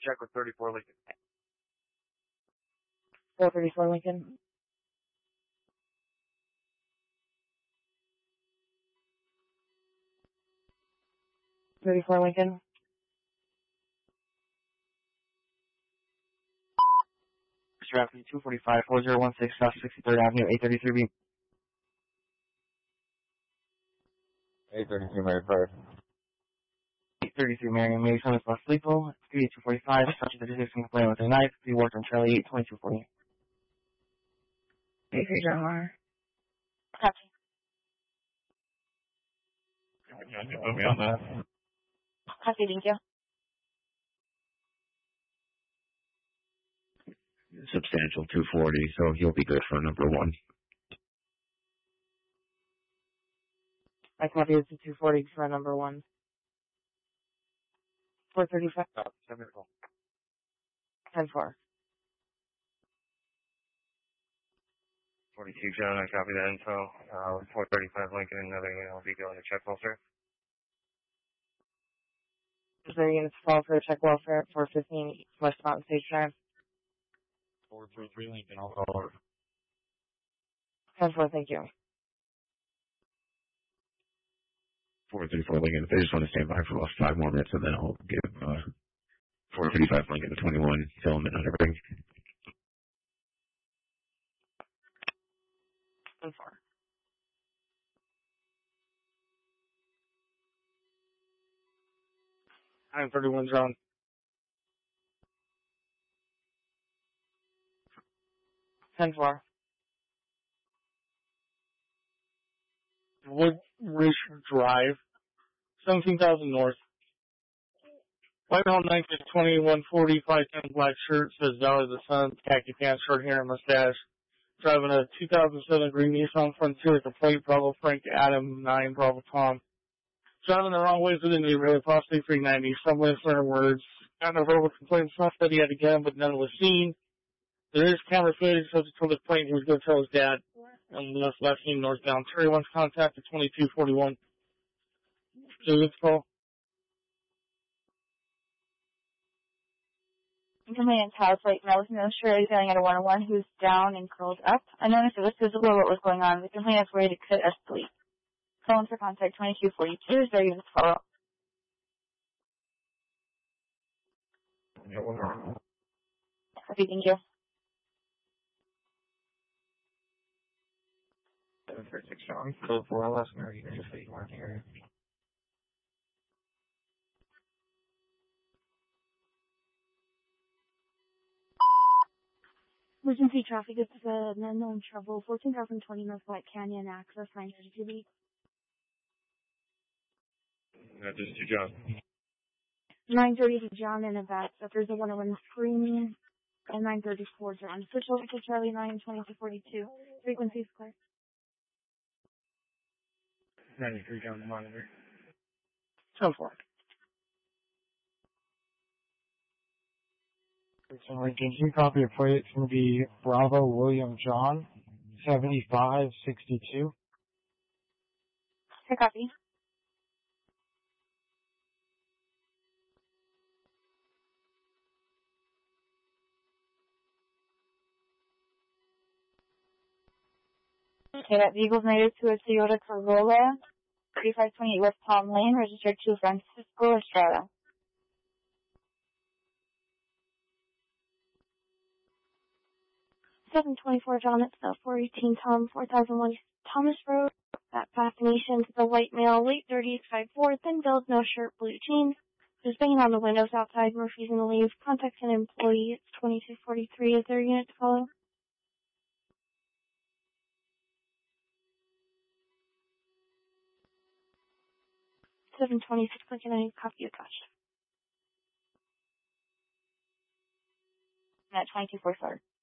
check with 34 Lincoln. 434 Lincoln. Lincoln. Rapid 245 4016 South 63rd Avenue, 833B. 833 Mary Pride. 833 Marion Mason with West Lethal. 3245, subject to decision complaint with a knife. Be worked on Charlie 82240. 83 John Mar. Copy. You put me on that. Copy, thank you. Substantial 240, so he'll be good for number 1. I copy it to 240 for number 1. 435. 10-4. 42 John, I copy that info. 435 Lincoln, another unit will be going to check welfare. Is there units call for check welfare at 415 West Mountain Stage Drive? 433 Lincoln, I'll call her. 10-4, thank you. 434 Lincoln, if they just want to stand by for about 5 more minutes, and then I'll give 435 Lincoln to 21, tell them another ring. 10-4. I'm 31 John. 10-4. Woodridge Drive, 17,000 North. Whitehall knife is 2140, 510 black shirt, says Valley of the Sun, khaki pants, short hair, and mustache. Driving a 2007 green Nissan Frontier with a plate, Bravo Frank Adam 9, Bravo Tom. Driving the wrong way through the neighborhood, possibly 390, stumbling certain words. Got no verbal complaints, not that he had a gun, but none was seen. There is camera footage, subject to the plane, he was going to tell his dad. And left seen northbound. Terry wants contact at 2241. So let's call. Complainant's house right now with no shirt, yelling at a 101 who's down and curled up. I noticed it was visible what was going on. The complainant's worried it could escalate. Phone for contact 2242. Is there even a follow-up? Copy, thank you. 736 John, code 4 LS, Mary, just so you weren't here. Emergency traffic is an unknown trouble. 14,020 North White Canyon, access 932B. Just to John. 930 to John in advance. There's a 101 screening. And 934 John. Switch over to Charlie 9, 2242. Frequency is clear. 93 John, the monitor. 10-4. Lincoln, can you copy a plate? It's going to be Bravo William John, 7562. I copy. Okay, that vehicle's native to a Toyota Corolla, 3528 West Palm Lane, registered to Francisco Estrada. 724 John, it's 418 Tom, 4001 Thomas Road. That fascination to the white male, late 30s, 5'4", thin build, no shirt, blue jeans. Just banging on the windows outside and refusing to leave. Contact an employee. It's 2243. Is there a unit to follow? 726 Lincoln, I copy attached. At 2244.